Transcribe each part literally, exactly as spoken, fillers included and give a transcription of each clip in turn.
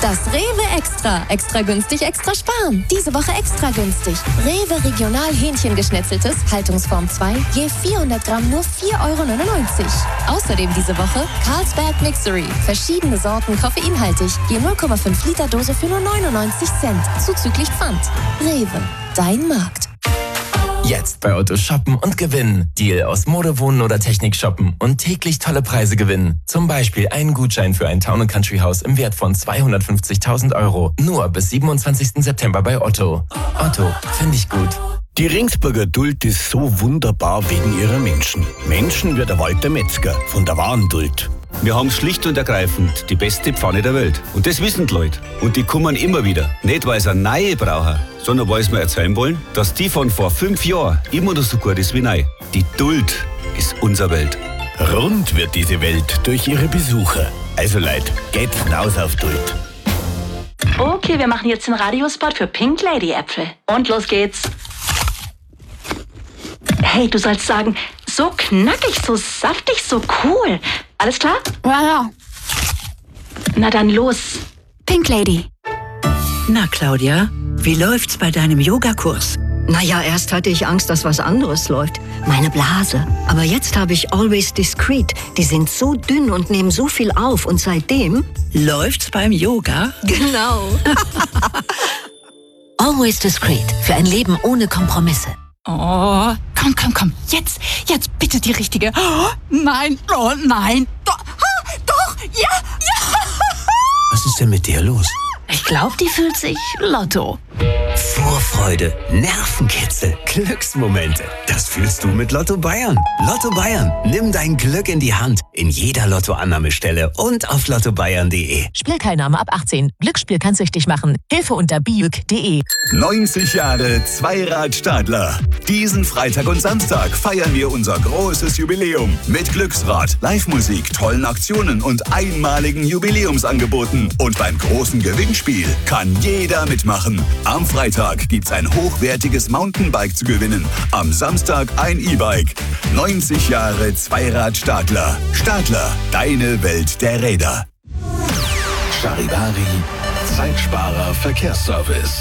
Das Rewe Extra. Extra günstig, extra sparen. Diese Woche extra günstig. Rewe Regional Hähnchengeschnetzeltes, Haltungsform zwei, je vierhundert Gramm nur vier Euro neunundneunzig. Außerdem diese Woche Carlsberg Mixery. Verschiedene Sorten koffeinhaltig, je null Komma fünf Liter Dose für nur neunundneunzig Cent. Zuzüglich Pfand. Rewe, dein Markt. Jetzt bei Otto shoppen und gewinnen. Deal aus Mode, Wohnen oder Technik shoppen und täglich tolle Preise gewinnen. Zum Beispiel einen Gutschein für ein Town- und Country-Haus im Wert von zweihundertfünfzigtausend Euro. Nur bis siebenundzwanzigsten September bei Otto. Otto, finde ich gut. Die Ringsburger Duld ist so wunderbar wegen ihrer Menschen. Menschen wie der Walter Metzger von der wahren Duld. Wir haben schlicht und ergreifend die beste Pfanne der Welt. Und das wissen die Leute. Und die kommen immer wieder. Nicht, weil sie eine neue brauchen, sondern weil sie mir erzählen wollen, dass die von vor fünf Jahren immer noch so gut ist wie neu. Die Duld ist unsere Welt. Rund wird diese Welt durch ihre Besucher. Also Leute, geht hinaus auf Duld. Okay, wir machen jetzt den Radiospot für Pink Lady Äpfel. Und los geht's. Hey, du sollst sagen, so knackig, so saftig, so cool. Alles klar? Ja, ja. Na dann los. Pink Lady. Na, Claudia, wie läuft's bei deinem Yogakurs? Naja, erst hatte ich Angst, dass was anderes läuft. Meine Blase. Aber jetzt habe ich Always Discreet. Die sind so dünn und nehmen so viel auf. Und seitdem... Läuft's beim Yoga? Genau. Always Discreet. Für ein Leben ohne Kompromisse. Oh, komm, komm, komm. Jetzt, jetzt bitte die richtige. Oh, nein, oh nein. Doch, ah, doch, ja, ja. Was ist denn mit dir los? Ich glaube, die fühlt sich Lotto. Vorfreude, Nervenkitzel, Glücksmomente. Das fühlst du mit Lotto Bayern. Lotto Bayern, nimm dein Glück in die Hand. In jeder Lottoannahmestelle und auf lotto bayern punkt de. Spielteilnahme ab achtzehn. Glücksspiel kann süchtig machen. Hilfe unter biüg punkt de. neunzig Jahre Zweirad Stadler. Diesen Freitag und Samstag feiern wir unser großes Jubiläum mit Glücksrad, Live-Musik, tollen Aktionen und einmaligen Jubiläumsangeboten. Und beim großen Gewinnspiel kann jeder mitmachen. Am Freitag gibt's ein hochwertiges Mountainbike zu gewinnen. Am Samstag ein E-Bike. neunzig Jahre Zweirad Stadler. Stadler, deine Welt der Räder. Charivari, Zeitsparer Verkehrsservice.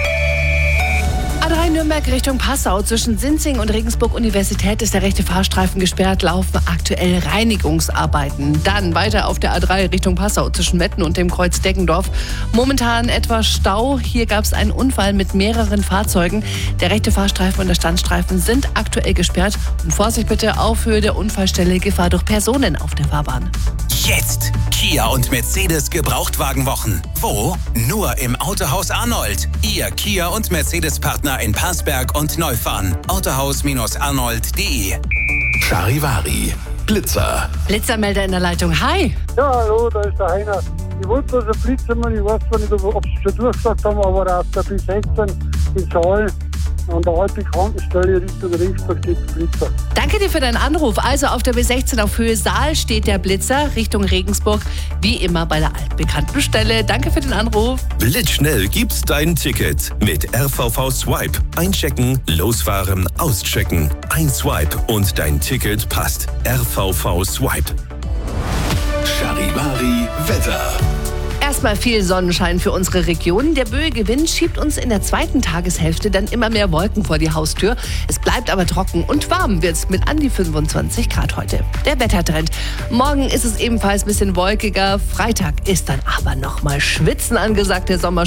A drei Nürnberg Richtung Passau. Zwischen Sinzing und Regensburg Universität ist der rechte Fahrstreifen gesperrt, laufen aktuell Reinigungsarbeiten. Dann weiter auf der A drei Richtung Passau zwischen Metten und dem Kreuz Deggendorf. Momentan etwas Stau. Hier gab es einen Unfall mit mehreren Fahrzeugen. Der rechte Fahrstreifen und der Standstreifen sind aktuell gesperrt. Und Vorsicht bitte auf Höhe der Unfallstelle, Gefahr durch Personen auf der Fahrbahn. Jetzt Kia und Mercedes Gebrauchtwagenwochen. Wo? Nur im Autohaus Arnold. Ihr Kia und Mercedes Partner in Parsberg und Neufahren. autohaus arnold punkt de. Charivari, Blitzer. Blitzermelder in der Leitung. Hi. Ja, hallo, da ist der Heiner. Ich wollte bloß einen Blitzer machen. Ich weiß zwar nicht, ob Sie schon durchgesagt haben, aber auf der B sechzehn in Saal an der alten Krankenstelle Richtung Regensburg steht der Blitzer. Danke dir für deinen Anruf. Also auf der B sechzehn auf Höhe Saal steht der Blitzer Richtung Regensburg. Wie immer bei der altbekannten Stelle. Danke für den Anruf. Blitzschnell gibt's dein Ticket mit R V V Swipe. Einchecken, losfahren, auschecken. Ein Swipe und dein Ticket passt. R V V Swipe. Charivari Wetter. Erstmal viel Sonnenschein für unsere Region. Der Böe-Gewinn schiebt uns in der zweiten Tageshälfte dann immer mehr Wolken vor die Haustür. Es bleibt aber trocken und warm wird's mit an die fünfundzwanzig Grad heute. Der Wettertrend. Morgen ist es ebenfalls ein bisschen wolkiger. Freitag ist dann aber nochmal Schwitzen angesagt. Der Sommer